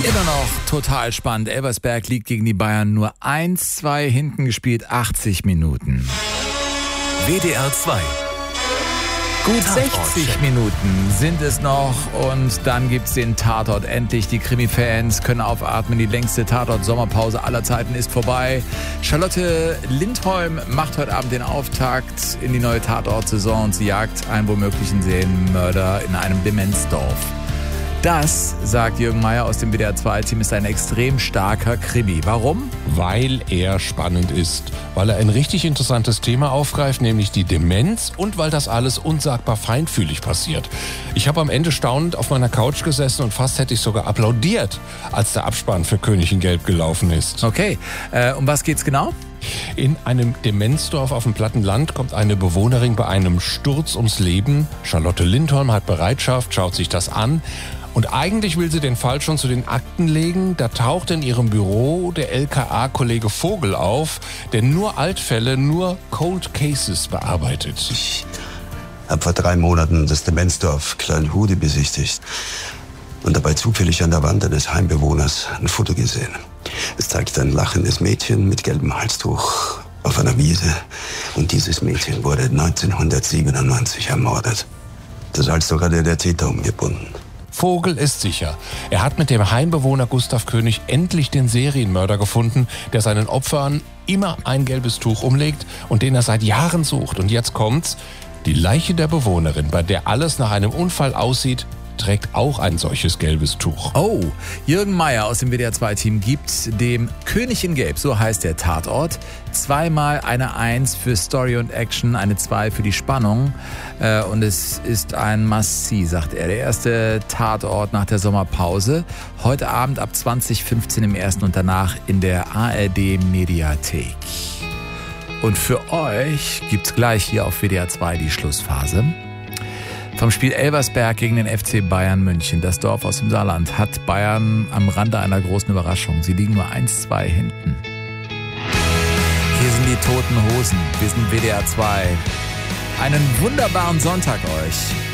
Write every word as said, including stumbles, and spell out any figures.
Immer noch total spannend. Elversberg liegt gegen die Bayern nur eins zwei hinten gespielt, achtzig Minuten. W D R zwei. Gut sechzig Minuten sind es noch und dann gibt's den Tatort. Endlich, die Krimi-Fans können aufatmen. Die längste Tatort-Sommerpause aller Zeiten ist vorbei. Charlotte Lindholm macht heute Abend den Auftakt in die neue Tatort-Saison und sie jagt einen womöglichen Serienmörder in einem Demenzdorf. Das, sagt Jürgen Meier aus dem W D R zwei Team, ist ein extrem starker Krimi. Warum? Weil er spannend ist. Weil er ein richtig interessantes Thema aufgreift, nämlich die Demenz, und weil das alles unsagbar feinfühlig passiert. Ich habe am Ende staunend auf meiner Couch gesessen und fast hätte ich sogar applaudiert, als der Abspann für König in Gelb gelaufen ist. Okay, äh, um was geht's genau? In einem Demenzdorf auf dem platten Land kommt eine Bewohnerin bei einem Sturz ums Leben. Charlotte Lindholm hat Bereitschaft, schaut sich das an. Und eigentlich will sie den Fall schon zu den Akten legen. Da taucht in ihrem Büro der L K A-Kollege Vogel auf, der nur Altfälle, nur Cold Cases bearbeitet. Ich habe vor drei Monaten das Demenzdorf Kleinhude besichtigt und dabei zufällig an der Wand eines Heimbewohners ein Foto gesehen. Es zeigt ein lachendes Mädchen mit gelbem Halstuch auf einer Wiese. Und dieses Mädchen wurde neunzehnhundertsiebenundneunzig ermordet. Das Halstuch hatte der Täter umgebunden. Vogel ist sicher. Er hat mit dem Heimbewohner Gustav König endlich den Serienmörder gefunden, der seinen Opfern immer ein gelbes Tuch umlegt und den er seit Jahren sucht. Und jetzt kommt's. Die Leiche der Bewohnerin, bei der alles nach einem Unfall aussieht, trägt auch ein solches gelbes Tuch. Oh, Jürgen Meier aus dem W D R zwei Team gibt dem König in Gelb, so heißt der Tatort, zweimal eine Eins für Story und Action, eine Zwei für die Spannung. Äh, und es ist ein Must-See, sagt er. Der erste Tatort nach der Sommerpause. Heute Abend ab zwanzig fünfzehn im ersten und danach in der A R D-Mediathek. Und für euch gibt's gleich hier auf W D R zwei die Schlussphase. Vom Spiel Elversberg gegen den F C Bayern München. Das Dorf aus dem Saarland hat Bayern am Rande einer großen Überraschung. Sie liegen nur eins zwei hinten. Hier sind die Toten Hosen. Wir sind W D R zwei. Einen wunderbaren Sonntag euch.